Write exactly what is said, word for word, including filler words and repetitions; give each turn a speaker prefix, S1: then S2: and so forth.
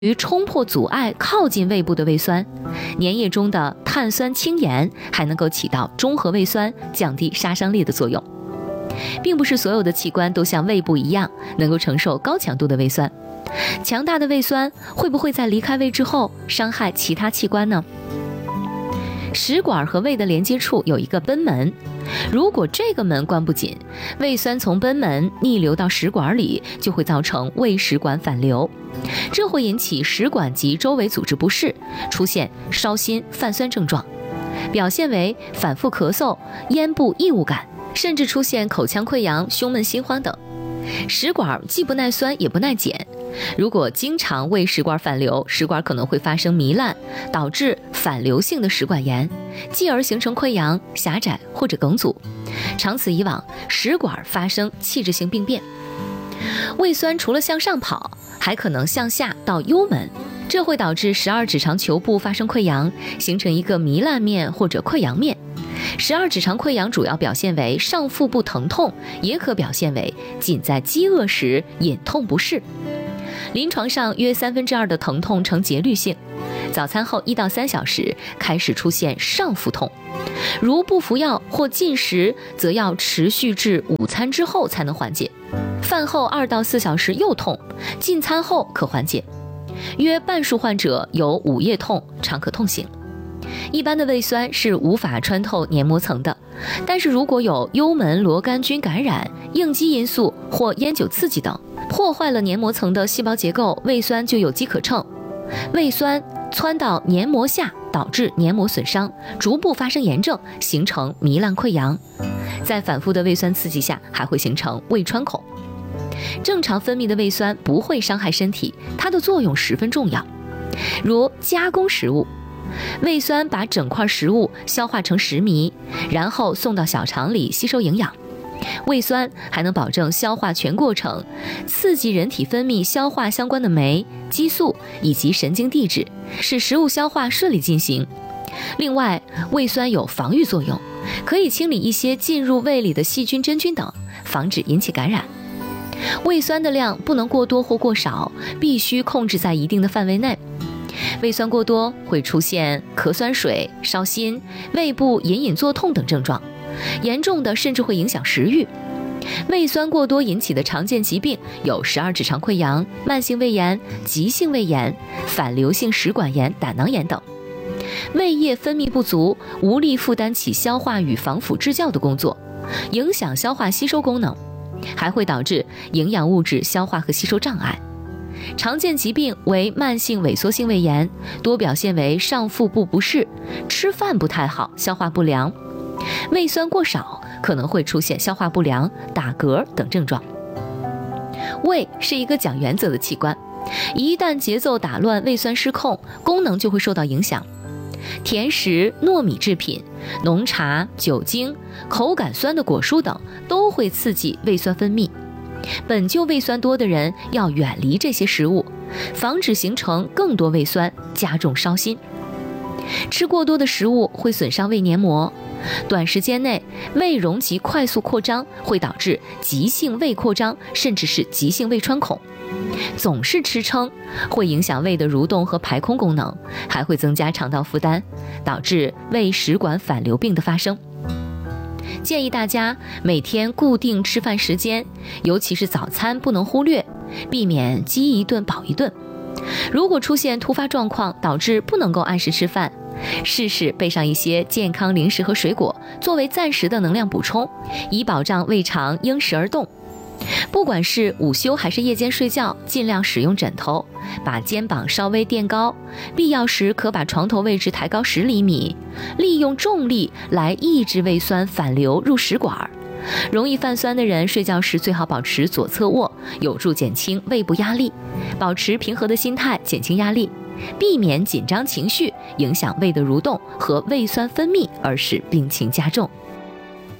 S1: 于冲破阻碍靠近胃部的胃酸，粘液中的碳酸氢盐还能够起到中和胃酸、降低杀伤力的作用。并不是所有的器官都像胃部一样能够承受高强度的胃酸，强大的胃酸会不会在离开胃之后伤害其他器官呢？食管和胃的连接处有一个贲门，如果这个门关不紧，胃酸从贲门逆流到食管里，就会造成胃食管反流，这会引起食管及周围组织不适，出现烧心、泛酸症状，表现为反复咳嗽、咽部异物感，甚至出现口腔溃疡、胸闷心慌等。食管既不耐酸也不耐碱，如果经常胃食管反流，食管可能会发生糜烂，导致反流性的食管炎，继而形成溃疡、狭窄或者梗阻，长此以往，食管发生器质性病变。胃酸除了向上跑，还可能向下到幽门，这会导致十二指肠球部发生溃疡，形成一个糜烂面或者溃疡面。十二指肠溃疡主要表现为上腹部疼痛，也可表现为仅在饥饿时隐痛不适。临床上约三分之二的疼痛呈节律性，早餐后一到三小时开始出现上腹痛，如不服药或禁食，则要持续至午餐之后才能缓解。饭后二到四小时又痛，进餐后可缓解。约半数患者有午夜痛，常可痛醒。一般的胃酸是无法穿透黏膜层的，但是如果有幽门螺杆菌感染、应激因素或烟酒刺激等，破坏了黏膜层的细胞结构，胃酸就有机可乘。胃酸窜到黏膜下，导致黏膜损伤，逐步发生炎症，形成糜烂溃疡。在反复的胃酸刺激下，还会形成胃穿孔。正常分泌的胃酸不会伤害身体，它的作用十分重要。如加工食物，胃酸把整块食物消化成食糜，然后送到小肠里吸收营养。胃酸还能保证消化全过程，刺激人体分泌消化相关的酶、激素以及神经递质，使食物消化顺利进行。另外，胃酸有防御作用，可以清理一些进入胃里的细菌、真菌等，防止引起感染。胃酸的量不能过多或过少，必须控制在一定的范围内。胃酸过多会出现咳酸水、烧心、胃部隐隐作痛等症状，严重的甚至会影响食欲。胃酸过多引起的常见疾病有十二指肠溃疡、慢性胃炎、急性胃炎、反流性食管炎、胆囊炎等。胃液分泌不足，无力负担起消化与防腐制酵的工作，影响消化吸收功能，还会导致营养物质消化和吸收障碍。常见疾病为慢性萎缩性胃炎，多表现为上腹部不适，吃饭不太好，消化不良。胃酸过少可能会出现消化不良、打嗝等症状。胃是一个讲原则的器官，一旦节奏打乱，胃酸失控，功能就会受到影响。甜食、糯米制品、浓茶、酒精、口感酸的果蔬等都会刺激胃酸分泌。本就胃酸多的人要远离这些食物，防止形成更多胃酸，加重烧心。吃过多的食物会损伤胃黏膜，短时间内胃容积快速扩张，会导致急性胃扩张，甚至是急性胃穿孔。总是吃撑会影响胃的蠕动和排空功能，还会增加肠道负担，导致胃食管反流病的发生。建议大家每天固定吃饭时间，尤其是早餐不能忽略，避免饥一顿饱一顿。如果出现突发状况导致不能够按时吃饭，试试备上一些健康零食和水果，作为暂时的能量补充，以保障胃肠因时而动。不管是午休还是夜间睡觉，尽量使用枕头，把肩膀稍微垫高，必要时可把床头位置抬高十厘米，利用重力来抑制胃酸反流入食管。容易泛酸的人睡觉时最好保持左侧卧，有助减轻胃部压力，保持平和的心态，减轻压力，避免紧张情绪影响胃的蠕动和胃酸分泌，而使病情加重。